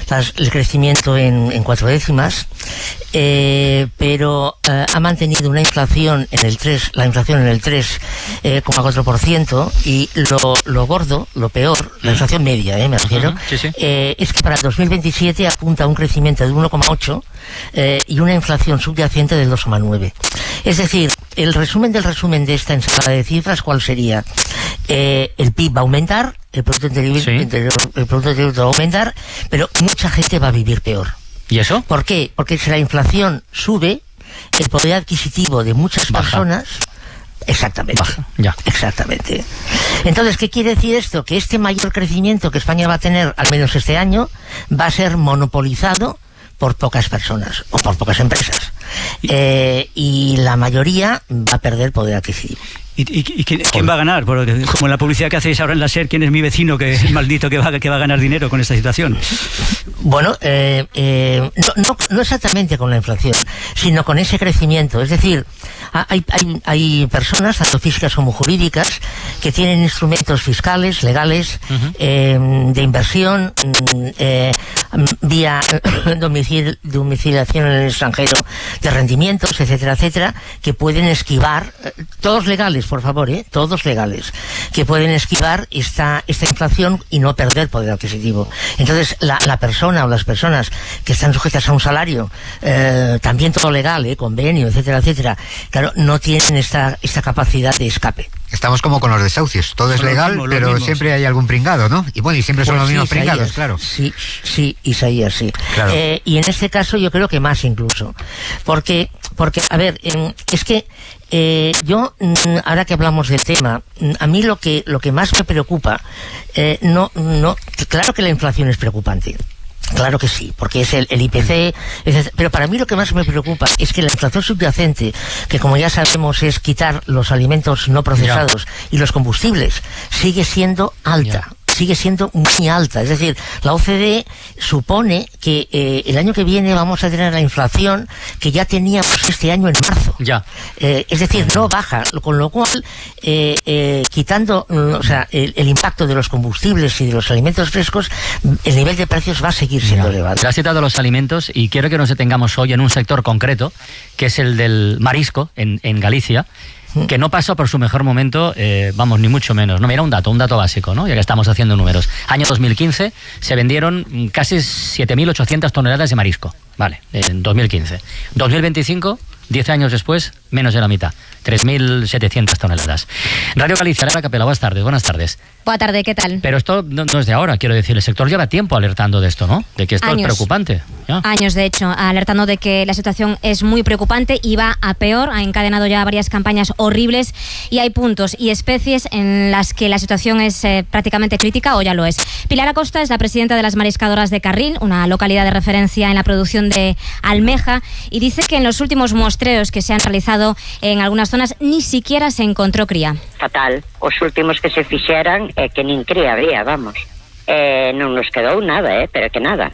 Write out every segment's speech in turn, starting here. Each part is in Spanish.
el crecimiento en 4 décimas, pero ha mantenido una inflación en el 3,4%, y lo gordo, lo peor, la inflación media, me refiero, es que para el 2027 apunta a un crecimiento de 1,8% y una inflación subyacente del 2,9%. Es decir, el resumen del resumen de esta ensalada de cifras, ¿cuál sería? El PIB va a aumentar, el Producto Interior va a aumentar, pero mucha gente va a vivir peor. ¿Y eso? ¿Por qué? Porque si la inflación sube, el poder adquisitivo de muchas personas... Exactamente. Baja, ya. Exactamente. Entonces, ¿qué quiere decir esto? Que este mayor crecimiento que España va a tener, al menos este año, va a ser monopolizado por pocas personas o por pocas empresas. Y la mayoría va a perder poder adquisitivo. ¿Y quién va a ganar? Porque, como en la publicidad que hacéis ahora en la SER, ¿quién es mi vecino que es maldito que va a ganar dinero con esta situación? Bueno, no exactamente con la inflación, sino con ese crecimiento. Es decir, hay personas, tanto físicas como jurídicas, que tienen instrumentos fiscales, legales, de inversión, vía domiciliación en el extranjero, de rendimientos, etcétera, etcétera, que pueden esquivar, todos legales, por favor, todos legales, que pueden esquivar esta inflación y no perder poder adquisitivo. Entonces, la persona o las personas que están sujetas a un salario, también todo legal, convenio, etcétera, etcétera, claro, no tienen esta capacidad de escape. Estamos como con los desahucios, todo es legal, pero siempre hay algún pringado, ¿no? Y bueno, y siempre son los mismos pringados, claro. Sí, Isaías, sí. Claro. Y en este caso yo creo que más incluso. Porque a ver, es que yo, ahora que hablamos del tema, a mí lo que más me preocupa, claro que la inflación es preocupante. Claro que sí, porque es el IPC, pero para mí lo que más me preocupa es que la inflación subyacente, que como ya sabemos es quitar los alimentos no procesados y los combustibles, sigue siendo alta. Sigue siendo muy alta. Es decir, la OCDE supone que el año que viene vamos a tener la inflación que ya teníamos este año en marzo. Es decir, no baja, con lo cual, quitando el impacto de los combustibles y de los alimentos frescos, el nivel de precios va a seguir siendo elevado. Pero has citado los alimentos y quiero que nos detengamos hoy en un sector concreto, que es el del marisco en Galicia, que no pasó por su mejor momento, ni mucho menos. No, mira, un dato básico, ¿no? Ya que estamos haciendo números. Año 2015 se vendieron casi 7.800 toneladas de marisco, vale, en 2015. 2025, 10 años después, menos de la mitad, 3.700 toneladas. Radio Galicia, Lara Capela, buenas tardes. Buenas tarde, ¿qué tal? Pero esto no es de ahora, quiero decir, el sector lleva tiempo alertando de esto, ¿no? De que esto es preocupante. Años, de hecho, alertando de que la situación es muy preocupante y va a peor. Ha encadenado ya varias campañas horribles y hay puntos y especies en las que la situación es prácticamente crítica, o ya lo es. Pilar Acosta es la presidenta de las Mariscadoras de Carril, una localidad de referencia en la producción de almeja, y dice que en los últimos muestreos que se han realizado en algunas zonas ni siquiera se encontró cría. Fatal. Os últimos que se fixeran que nin cría había, vamos. Non nos quedou nada, pero que nada.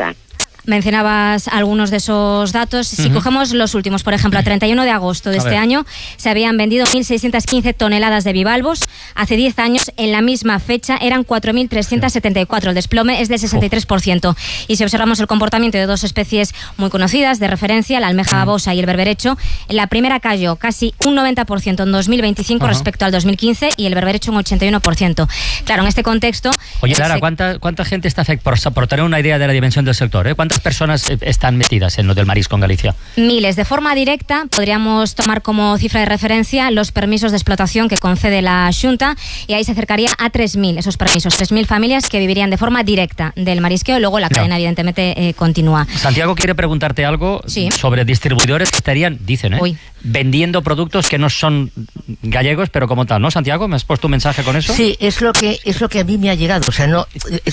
Mencionabas algunos de esos datos. Si cogemos los últimos, por ejemplo, a 31 de agosto de este año se habían vendido 1.615 toneladas de bivalvos. Hace 10 años, en la misma fecha, eran 4.374. El desplome es del 63%. Y si observamos el comportamiento de dos especies muy conocidas de referencia, la almeja babosa y el berberecho, la primera cayó casi un 90% en 2025 respecto al 2015 y el berberecho un 81%. Claro, en este contexto... Oye, Lara, ¿cuánta gente está afectada? Por tener una idea de la dimensión del sector, ¿cuántas personas están metidas en lo del marisco en Galicia? Miles. De forma directa, podríamos tomar como cifra de referencia los permisos de explotación que concede la Xunta, y ahí se acercaría a 3.000 esos permisos, 3.000 familias que vivirían de forma directa del marisqueo. Luego la cadena evidentemente continúa. Santiago quiere preguntarte algo sobre distribuidores que estarían, dicen, vendiendo productos que no son gallegos, pero como tal, ¿no, Santiago? ¿Me has puesto un mensaje con eso? Sí, es lo que a mí me ha llegado. O sea, no,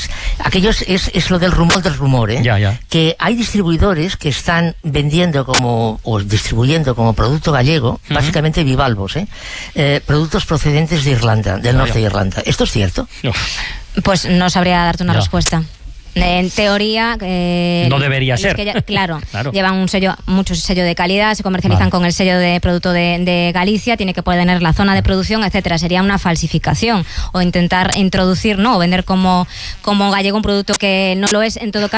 es lo del rumor, que hay distribuidores que están vendiendo distribuyendo como producto gallego, básicamente bivalvos, productos procedentes de Irlanda, del norte de Irlanda. ¿Esto es cierto? Pues no sabría darte una respuesta. En teoría... no debería ser. Claro, llevan mucho sello de calidad, se comercializan con el sello de producto de Galicia, tiene que poder tener la zona de producción, etcétera. Sería una falsificación o intentar introducir, o vender como gallego un producto que no lo es, en todo caso.